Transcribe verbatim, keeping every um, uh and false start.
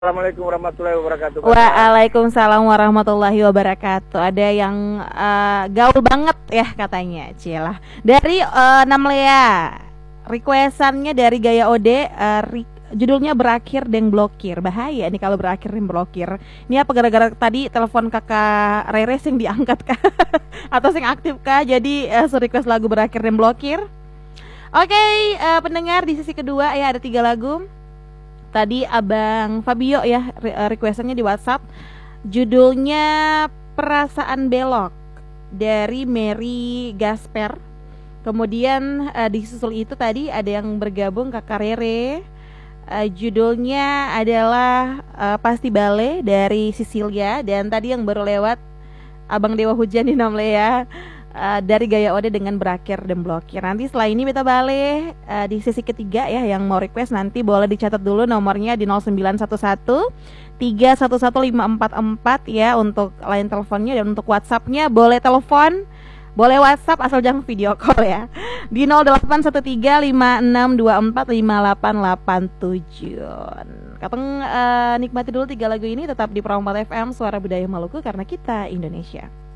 Assalamualaikum warahmatullahi wabarakatuh. Waalaikumsalam warahmatullahi wabarakatuh. Ada yang uh, gaul banget ya katanya, Cilah. Dari uh, Namlea, requestannya dari Gaya Ode, uh, re- judulnya berakhir deng blokir. Bahaya nih kalau berakhir deng blokir. Ini apa gara-gara tadi telepon kakak Rere sing diangkat kah? Atau sing aktif kah? Jadi uh, request lagu berakhir deng blokir. Oke, uh, pendengar di sisi kedua ya ada tiga lagu. Tadi Abang Fabio ya requestannya di WhatsApp, judulnya Perasaan Belok dari Mary Gasper. Kemudian uh, disusul itu tadi ada yang bergabung Kakak Rere, uh, judulnya adalah uh, Pasti Bale dari Sisilia. Dan tadi yang baru lewat Abang Dewa Hujan di Namlea, Uh, dari Gaya Ode dengan berakhir dan blokir. Nanti setelah ini Beta Bale uh, di sesi ketiga ya, yang mau request nanti boleh dicatat dulu nomornya di nol sembilan satu satu tiga satu satu lima empat empat ya untuk line teleponnya, dan untuk WhatsAppnya boleh telepon, boleh WhatsApp asal jangan video call ya, di nol delapan satu tiga lima enam dua empat lima delapan delapan tujuh. Kateng uh, nikmati dulu tiga lagu ini tetap di Pro empat F M Suara Budaya Maluku, karena kita Indonesia.